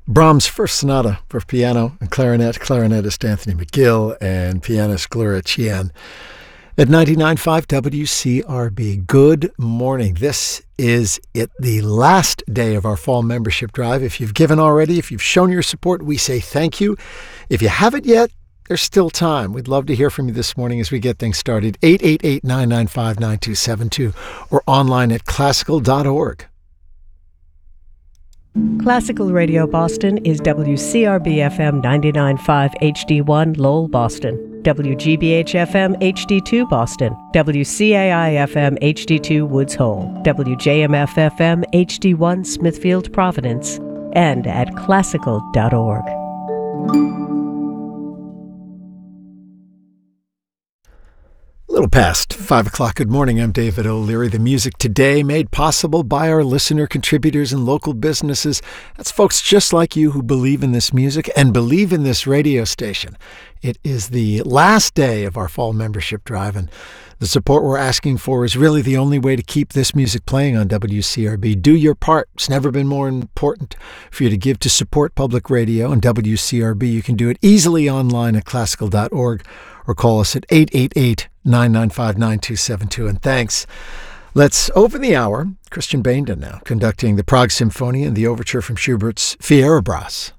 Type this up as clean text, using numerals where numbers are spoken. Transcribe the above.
Brahms' First Sonata for piano and clarinetist Anthony McGill and pianist Gloria Chian at 99.5 WCRB. Good morning. This is the last day of our fall membership drive. If you've given already, if you've shown your support, we say thank you. If you haven't yet, there's still time. We'd love to hear from you this morning as we get things started. 888-995-9272 or online at classical.org. Classical Radio Boston is WCRB-FM 99.5 HD1 Lowell, Boston, WGBH-FM HD2 Boston, WCAI-FM HD2 Woods Hole, WJMF-FM HD1 Smithfield, Providence, and at classical.org. A little past 5 o'clock. Good morning. I'm David O'Leary. The music today made possible by our listener contributors and local businesses. That's folks just like you who believe in this music and believe in this radio station. It is the last day of our fall membership drive, and the support we're asking for is really the only way to keep this music playing on WCRB. Do your part. It's never been more important for you to give to support public radio and WCRB. You can do it easily online at classical.org or call us at 888-995-9272. And thanks. Let's open the hour. Christian Baindon now conducting the Prague Symphony and the overture from Schubert's Fierabras.